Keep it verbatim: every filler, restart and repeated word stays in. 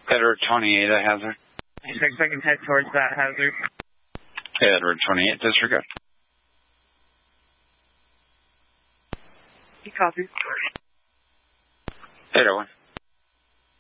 Edward twenty-eight, a hazard. six seconds, head towards that hazard. Edward twenty-eight, disregard. You copy. eight oh one.